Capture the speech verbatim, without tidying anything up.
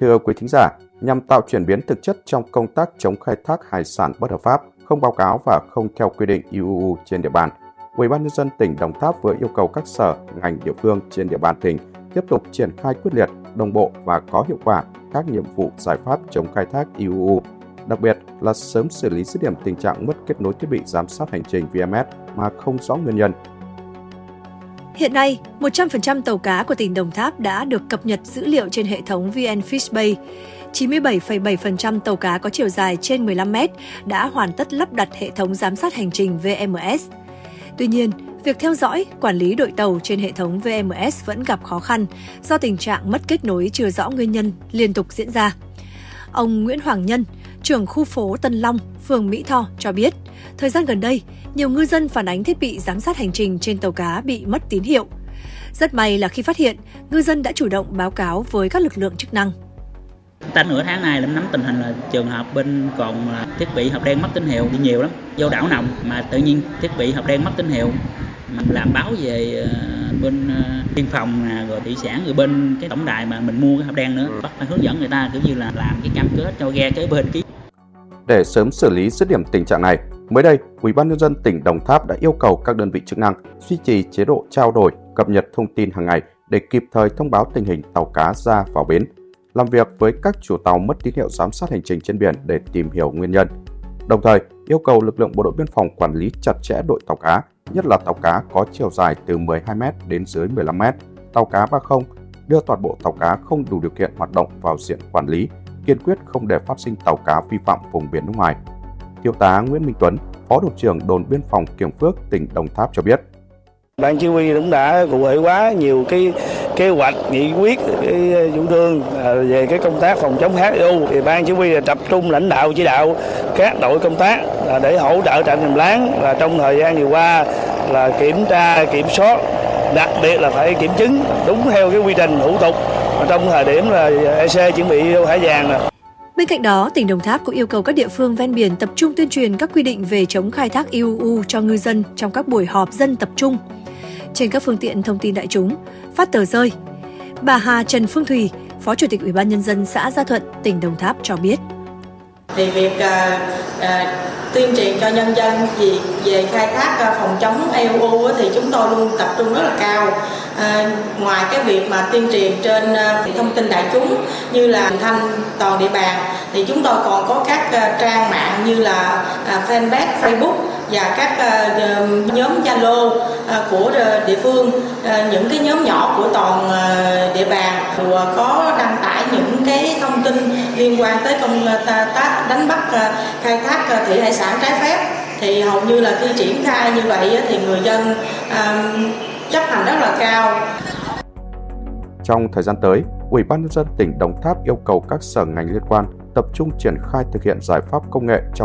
Thưa quý thính giả, nhằm tạo chuyển biến thực chất trong công tác chống khai thác hải sản bất hợp pháp, không báo cáo và không theo quy định i u u trên địa bàn, Ủy ban nhân dân tỉnh Đồng Tháp vừa yêu cầu các sở, ngành địa phương trên địa bàn tỉnh tiếp tục triển khai quyết liệt, đồng bộ và có hiệu quả các nhiệm vụ giải pháp chống khai thác i u u, đặc biệt là sớm xử lý dứt điểm tình trạng mất kết nối thiết bị giám sát hành trình vê em ét mà không rõ nguyên nhân. Hiện nay, một trăm phần trăm tàu cá của tỉnh Đồng Tháp đã được cập nhật dữ liệu trên hệ thống vê en Fishbay. chín mươi bảy phẩy bảy phần trăm tàu cá có chiều dài trên mười lăm mét đã hoàn tất lắp đặt hệ thống giám sát hành trình vê em ét. Tuy nhiên, việc theo dõi, quản lý đội tàu trên hệ thống vê em ét vẫn gặp khó khăn do tình trạng mất kết nối chưa rõ nguyên nhân liên tục diễn ra. Ông Nguyễn Hoàng Nhân, trưởng khu phố Tân Long, phường Mỹ Tho cho biết, thời gian gần đây, nhiều ngư dân phản ánh thiết bị giám sát hành trình trên tàu cá bị mất tín hiệu. Rất may là khi phát hiện, ngư dân đã chủ động báo cáo với các lực lượng chức năng. Ta nửa tháng nay nắm tình hình là trường hợp bên còn thiết bị hộp đen mất tín hiệu thì nhiều lắm. Vô đảo nồng mà tự nhiên thiết bị hộp đen mất tín hiệu, mình làm báo về bên biên phòng rồi thủy sản rồi bên cái tổng đài mà mình mua cái hộp đen nữa, bắt phải hướng dẫn người ta kiểu như là làm cái cam kết cho ghe kế bên ký. Để sớm xử lý dứt điểm tình trạng này, mới đây, Ủy ban nhân dân tỉnh Đồng Tháp đã yêu cầu các đơn vị chức năng duy trì chế độ trao đổi, cập nhật thông tin hàng ngày để kịp thời thông báo tình hình tàu cá ra vào bến, làm việc với các chủ tàu mất tín hiệu giám sát hành trình trên biển để tìm hiểu nguyên nhân. Đồng thời, yêu cầu lực lượng bộ đội biên phòng quản lý chặt chẽ đội tàu cá, nhất là tàu cá có chiều dài từ mười hai mét đến dưới mười lăm mét, tàu cá ba không, đưa toàn bộ tàu cá không đủ điều kiện hoạt động vào diện quản lý, kiên quyết không để phát sinh tàu cá vi phạm vùng biển nước ngoài. Thiếu tá Nguyễn Minh Tuấn, Phó đồn trưởng đồn biên phòng Kiểng Phước, tỉnh Đồng Tháp cho biết. Ban chỉ huy cũng đã cụ thể hóa nhiều cái kế hoạch, nghị quyết, cái chủ trương về cái công tác phòng chống hát i u. Thì ban chỉ huy tập trung lãnh đạo chỉ đạo các đội công tác để hỗ trợ trạm Tràm Láng là trong thời gian vừa qua là kiểm tra, kiểm soát, đặc biệt là phải kiểm chứng đúng theo cái quy trình thủ tục trong thời điểm là e xê chuẩn bị thả vàng. Bên cạnh đó, tỉnh Đồng Tháp cũng yêu cầu các địa phương ven biển tập trung tuyên truyền các quy định về chống khai thác i u u cho ngư dân trong các buổi họp dân tập trung. Trên các phương tiện thông tin đại chúng, phát tờ rơi. Bà Hà Trần Phương Thùy, Phó Chủ tịch Ủy ban nhân dân xã Gia Thuận, tỉnh Đồng Tháp cho biết. Thì việc uh, uh, tuyên truyền cho nhân dân về, về khai thác uh, phòng chống i u u thì chúng tôi luôn tập trung rất là cao. Uh, ngoài cái việc mà tuyên truyền trên uh, thông tin đại chúng như là thanh toàn địa bàn thì chúng tôi còn có các uh, trang mạng như là uh, fanpage Facebook và các uh, nhóm Zalo uh, của địa phương, uh, những cái nhóm nhỏ của toàn uh, địa bàn uh, có đăng tải những cái thông tin liên quan tới công tác đánh bắt uh, khai thác uh, thủy hải sản trái phép. Thì hầu như là khi triển khai như vậy uh, thì người dân uh, chấp hành rất là cao. Trong thời gian tới, Ủy ban nhân dân tỉnh Đồng Tháp yêu cầu các sở ngành liên quan tập trung triển khai thực hiện giải pháp công nghệ trong